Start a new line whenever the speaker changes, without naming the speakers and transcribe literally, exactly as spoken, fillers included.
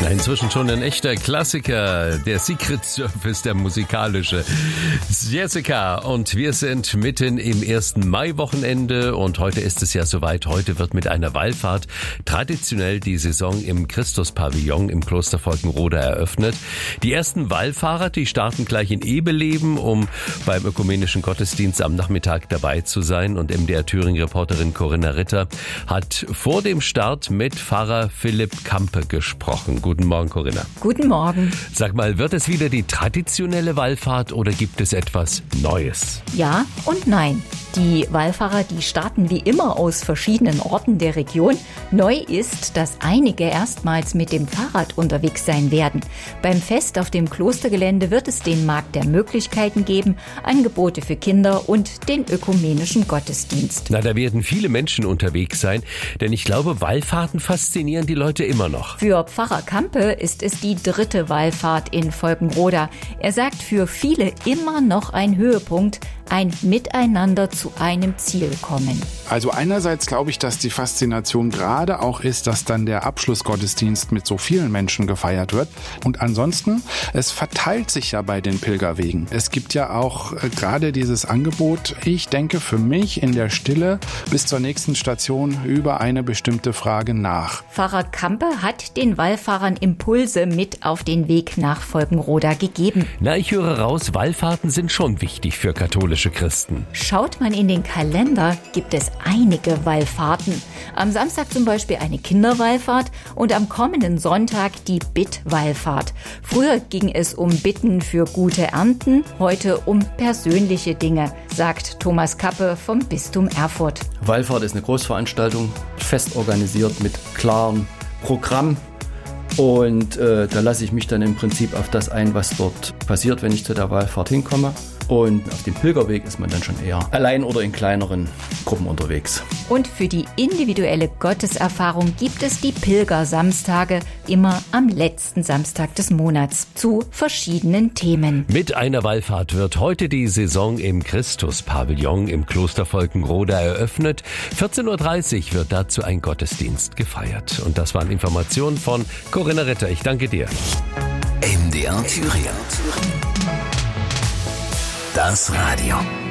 Inzwischen schon ein echter Klassiker, der Secret Service, der musikalische. Jessica und wir sind mitten im ersten Mai-Wochenende und heute ist es ja soweit. Heute wird mit einer Wallfahrt traditionell die Saison im Christuspavillon im Kloster Volkenroda eröffnet. Die ersten Wallfahrer, die starten gleich in Ebeleben, um beim ökumenischen Gottesdienst am Nachmittag dabei zu sein. Und M D R Thüringen-Reporterin Corinna Ritter hat vor dem Start mit Pfarrer Philipp Kampe gesprochen. Guten Morgen, Corinna.
Guten Morgen.
Sag mal, wird es wieder die traditionelle Wallfahrt oder gibt es etwas Neues?
Ja und nein. Die Wallfahrer, die starten wie immer aus verschiedenen Orten der Region. Neu ist, dass einige erstmals mit dem Fahrrad unterwegs sein werden. Beim Fest auf dem Klostergelände wird es den Markt der Möglichkeiten geben, Angebote für Kinder und den ökumenischen Gottesdienst.
Na, da werden viele Menschen unterwegs sein, denn ich glaube, Wallfahrten faszinieren die Leute immer noch.
Für Pfarrer Kampe ist es die dritte Wallfahrt in Volkenroda. Er sagt, für viele immer noch ein Höhepunkt, ein Miteinander zu einem Ziel kommen.
Also einerseits glaube ich, dass die Faszination gerade auch ist, dass dann der Abschlussgottesdienst mit so vielen Menschen gefeiert wird. Und ansonsten, es verteilt sich ja bei den Pilgerwegen. Es gibt ja auch äh, gerade dieses Angebot, ich denke für mich in der Stille bis zur nächsten Station über eine bestimmte Frage nach.
Pfarrer Kampe hat den Wallfahrern Impulse mit auf den Weg nach Volkenroda gegeben.
Na, ich höre raus, Wallfahrten sind schon wichtig für katholische Christen.
Schaut man in den Kalender, gibt es einige Wallfahrten. Am Samstag zum Beispiel eine Kinderwallfahrt und am kommenden Sonntag die Bittwallfahrt. Früher ging es um Bitten für gute Ernten, heute um persönliche Dinge, sagt Thomas Kappe vom Bistum Erfurt.
Wallfahrt ist eine Großveranstaltung, fest organisiert mit klarem Programm. Und äh, da lasse ich mich dann im Prinzip auf das ein, was dort passiert, wenn ich zu der Wallfahrt hinkomme. Und auf dem Pilgerweg ist man dann schon eher allein oder in kleineren Gruppen unterwegs.
Und für die individuelle Gotteserfahrung gibt es die Pilgersamstage immer am letzten Samstag des Monats zu verschiedenen Themen.
Mit einer Wallfahrt wird heute die Saison im Christuspavillon im Kloster Volkenroda eröffnet. vierzehn Uhr dreißig wird dazu ein Gottesdienst gefeiert. Und das waren Informationen von Corinna Ritter. Ich danke dir.
M D R Thüringen. Das Radio.